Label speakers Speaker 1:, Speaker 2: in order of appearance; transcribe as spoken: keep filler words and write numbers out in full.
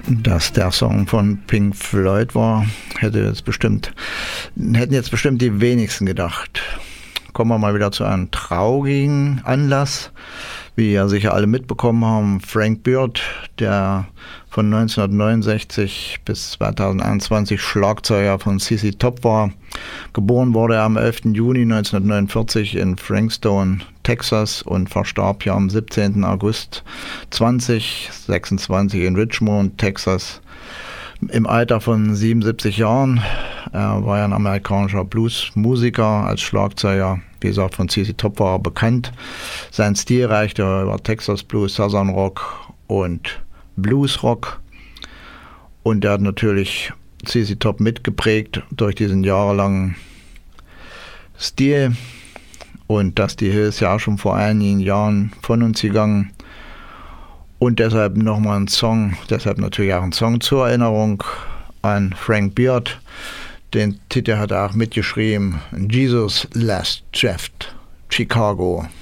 Speaker 1: Dass der Song von Pink Floyd war, hätte jetzt bestimmt, hätten jetzt bestimmt die wenigsten gedacht. Kommen wir mal wieder zu einem traurigen Anlass. Wie ja sicher alle mitbekommen haben, Frank Beard, der von neunzehnhundertneunundsechzig bis zweitausendeinundzwanzig Schlagzeuger von Z Z Top war. Geboren wurde er am elften Juni neunzehnhundertneunundvierzig in Frankstone, Texas und verstarb hier am siebzehnten August zweitausendsechsundzwanzig in Richmond, Texas, im Alter von siebenundsiebzig Jahren. Er war ja ein amerikanischer Bluesmusiker, als Schlagzeuger, wie gesagt, von Z Z Top war er bekannt. Sein Stil reichte über Texas Blues, Southern Rock und Bluesrock. Und er hat natürlich Z Z Top mitgeprägt durch diesen jahrelangen Stil. Und Dusty Hill ist ja auch schon vor einigen Jahren von uns gegangen. Und deshalb nochmal ein Song, deshalb natürlich auch ein Song zur Erinnerung an Frank Beard. Den Titel hat er auch mitgeschrieben, Jesus Last Draft, Chicago.